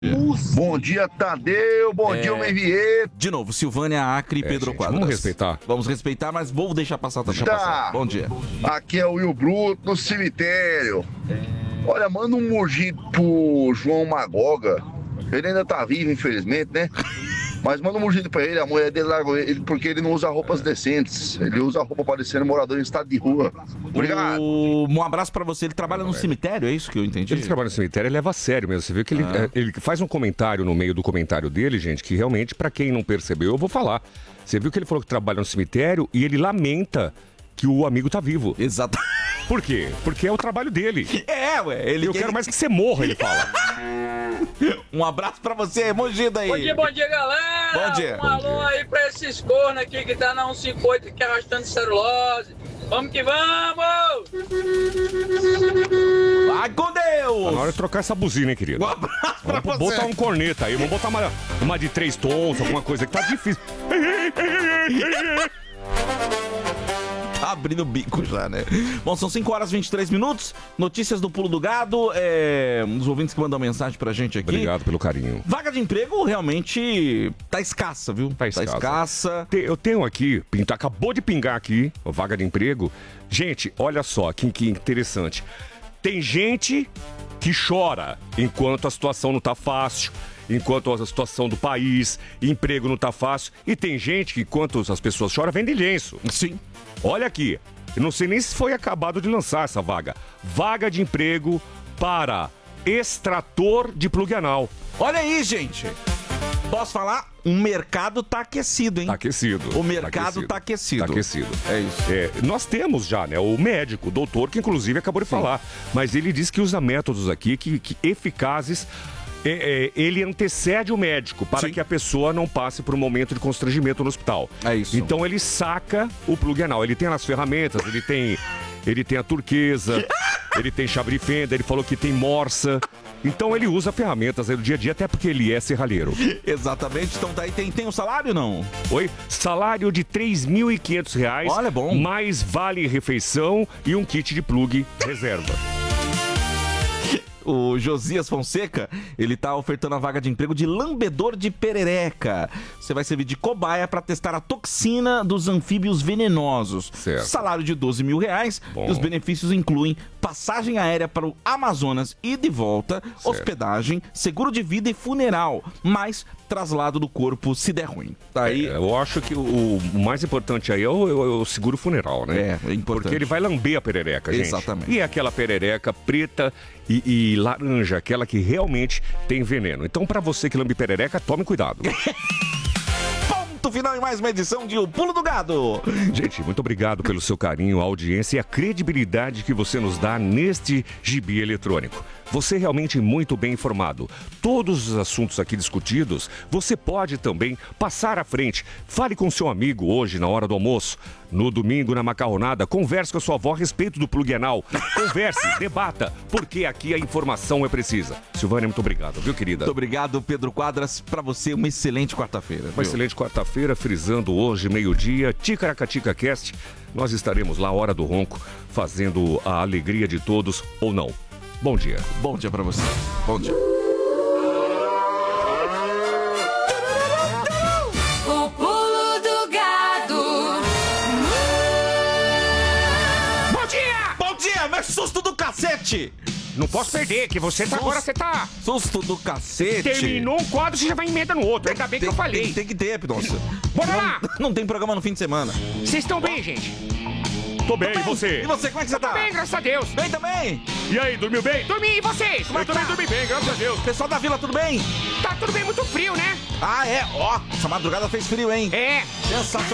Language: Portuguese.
Bom dia, Tadeu. Bom dia, Menvieta. De novo, Silvânia, Acre e Pedro Quadras. Vamos respeitar. Vamos respeitar, mas vou deixar passar também. Tá. Bom dia. Aqui é o Will Bruto no cemitério. Olha, manda um mojito pro João Magoga. Ele ainda tá vivo, infelizmente, né? Mas manda um mojito pra ele, a mulher dele largou ele porque ele não usa roupas decentes. Ele usa roupa parecendo morador em estado de rua. Obrigado. Um abraço pra você. Ele trabalha no cemitério, é isso que eu entendi? Ele trabalha no cemitério, ele leva a sério mesmo. Você viu que ele faz um comentário no meio do comentário dele, gente, que realmente, pra quem não percebeu, eu vou falar. Você viu que ele falou que trabalha no cemitério e ele lamenta que o amigo tá vivo. Exato. Por quê? Porque é o trabalho dele. Eu quero mais que você morra, ele fala. Um abraço pra você, Mogido aí. Bom dia, galera. Bom dia. Um alô aí pra esses cornos aqui que tá na 158 aqui arrastando celulose. Vamos que vamos! Vai com Deus! Tá na hora de trocar essa buzina, hein, querido? Um abraço pra Vamos você. botar um corneta aí, vamos botar uma de 3 tons, alguma coisa que tá difícil. Tá abrindo o bico já, né? Bom, são 5 horas e 23 minutos. Notícias do Pulo do Gado. Os ouvintes que mandam mensagem pra gente aqui. Obrigado pelo carinho. Vaga de emprego realmente tá escassa, viu? Tá escassa. Eu tenho aqui, acabou de pingar aqui, a vaga de emprego. Gente, olha só que interessante. Tem gente que chora enquanto a situação não tá fácil, enquanto a situação do país, emprego não tá fácil. E tem gente que, enquanto as pessoas choram, vende lenço. Sim. Olha aqui, eu não sei nem se foi acabado de lançar essa vaga. Vaga de emprego para extrator de plug anal. Olha aí, gente. Posso falar? O mercado tá aquecido, hein? Tá aquecido. O mercado tá aquecido. Tá aquecido. É isso. Nós temos já, né, o médico, o doutor, que inclusive acabou de falar. Mas ele diz que usa métodos aqui que eficazes. Ele antecede o médico para que a pessoa não passe por um momento de constrangimento no hospital. É isso. Então ele saca o plug anal. Ele tem as ferramentas, ele tem a turquesa, ele tem chave de fenda, ele falou que tem morsa. Então ele usa ferramentas aí do dia a dia, até porque ele é serralheiro. Exatamente. Então tá aí, tem um salário, não? Oi? Salário de R$3.500. Olha, é bom. Mais vale refeição e um kit de plug reserva. O Josias Fonseca, ele tá ofertando a vaga de emprego de lambedor de perereca. Você vai servir de cobaia para testar a toxina dos anfíbios venenosos. Certo. Salário de R$12 mil. Bom. E os benefícios incluem passagem aérea para o Amazonas e de volta, hospedagem, seguro de vida e funeral, mais traslado do corpo se der ruim. Tá aí. Eu acho que o mais importante aí é o seguro funeral, né? É importante. Porque ele vai lamber a perereca, gente. Exatamente. E é aquela perereca preta e laranja, aquela que realmente tem veneno. Então, pra você que lambe perereca, tome cuidado. Ponto final em mais uma edição de O Pulo do Gado. Gente, muito obrigado pelo seu carinho, a audiência e a credibilidade que você nos dá neste gibi eletrônico. Você é realmente muito bem informado. Todos os assuntos aqui discutidos, você pode também passar à frente. Fale com seu amigo hoje, na hora do almoço. No domingo, na macarronada, converse com a sua avó a respeito do plug anal. Converse, debata, porque aqui a informação é precisa. Silvânia, muito obrigado, viu, querida? Muito obrigado, Pedro Quadras. Pra você, uma excelente quarta-feira. Uma excelente quarta-feira, frisando hoje, meio-dia, Ticaracatica Cast. Nós estaremos lá, hora do ronco, fazendo a alegria de todos, ou não. Bom dia. Bom dia pra você. Bom dia. O pulo do gado. Bom dia! Bom dia, mas susto do cacete! Não posso perder, que agora você tá... Susto do cacete! Terminou um quadro, você já vai emenda no outro. Ainda bem que eu falei. Tem que ter, nossa. Bora lá! Não tem programa no fim de semana. Vocês estão bem, gente? Tô bem, e você? E você, como é que você tá? Bem, graças a Deus. Bem também? E aí, dormiu bem? Dormi, e vocês? Como é Eu que também tá? dormi bem, graças a Deus. Pessoal da vila, tudo bem? Tá tudo bem, muito frio, né? Ah, é? Ó, essa madrugada fez frio, hein? É. Sensacional.